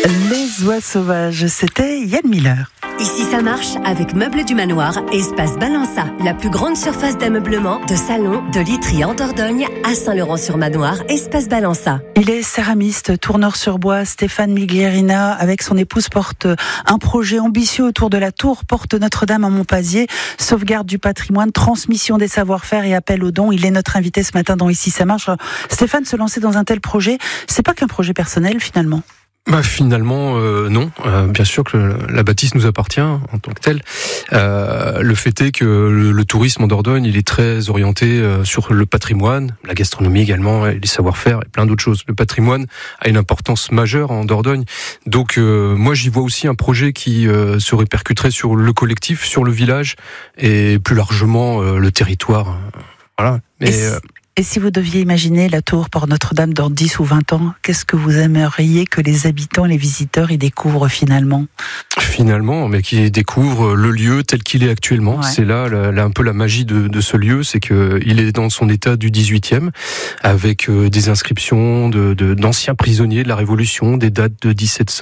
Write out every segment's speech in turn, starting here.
Les oies sauvages, c'était Yann Miller. Ici ça marche avec Meubles du Manoir et Espace Balança, la plus grande surface d'ameublement, de salon, de literie en Dordogne, à Saint-Laurent-sur-Manoir, Espace Balança. Il est céramiste, tourneur sur bois. Stéphane Miglierina, avec son épouse, porte un projet ambitieux autour de la tour Porte Notre-Dame à Montpazier. Sauvegarde du patrimoine, transmission des savoir-faire et appel aux dons. Il est notre invité ce matin dans Ici ça marche. Stéphane, se lancer dans un tel projet, c'est pas qu'un projet personnel finalement. Finalement, non. Bien sûr que la bâtisse nous appartient en tant que telle. Le fait est que le tourisme en Dordogne, il est très orienté sur le patrimoine, la gastronomie également, et les savoir-faire et plein d'autres choses. Le patrimoine a une importance majeure en Dordogne. Donc, moi, j'y vois aussi un projet qui se répercuterait sur le collectif, sur le village et plus largement le territoire. Voilà. Et si vous deviez imaginer la tour Porte Notre-Dame dans 10 ou 20 ans, qu'est-ce que vous aimeriez que les habitants, les visiteurs y découvrent finalement ? Finalement, mais qui découvrent le lieu tel qu'il est actuellement. Ouais. C'est là un peu la magie de ce lieu, c'est que il est dans son état du 18e, avec des inscriptions d'anciens prisonniers de la Révolution, des dates de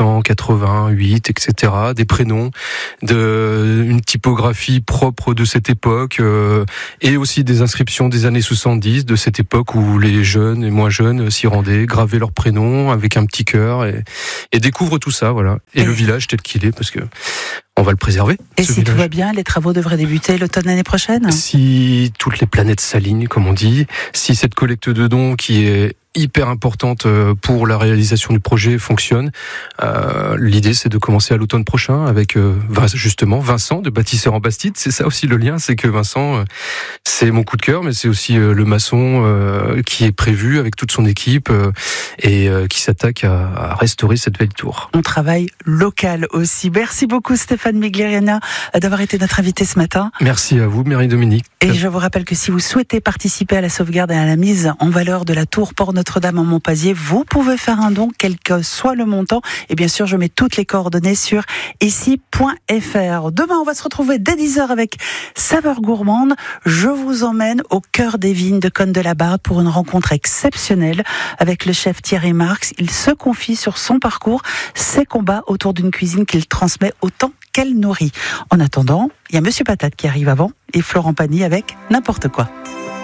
1788, etc., des prénoms, une typographie propre de cette époque, et aussi des inscriptions des années 70, de cette époque où les jeunes et moins jeunes s'y rendaient, gravaient leur prénom avec un petit cœur et découvrent tout ça, voilà. Et le village tel qu'il est, parce que on va le préserver. Et si tout va bien, les travaux devraient débuter l'automne l'année prochaine ? Si toutes les planètes s'alignent, comme on dit, si cette collecte de dons qui est hyper importante pour la réalisation du projet fonctionne, l'idée c'est de commencer à l'automne prochain avec justement Vincent de Bâtisseurs en Bastide. C'est ça aussi le lien, c'est que Vincent, c'est mon coup de cœur, mais c'est aussi le maçon qui est prévu avec toute son équipe et qui s'attaque à restaurer cette belle tour. On travaille local aussi. Merci beaucoup Stéphane Miglierina d'avoir été notre invité ce matin. Merci à vous Marie-Dominique. Et je vous rappelle que si vous souhaitez participer à la sauvegarde et à la mise en valeur de la tour Porte Notre-Dame en Montpazier, vous pouvez faire un don, quel que soit le montant. Et bien sûr, je mets toutes les coordonnées sur ici.fr. Demain, on va se retrouver dès 10h avec Saveurs Gourmandes. Je vous emmène au cœur des vignes de Cône-de-la-Barde pour une rencontre exceptionnelle avec le chef Thierry Marx. Il se confie sur son parcours, ses combats autour d'une cuisine qu'il transmet autant qu'elle nourrit. En attendant, il y a Monsieur Patate qui arrive avant et Florent Pagny avec N'importe quoi.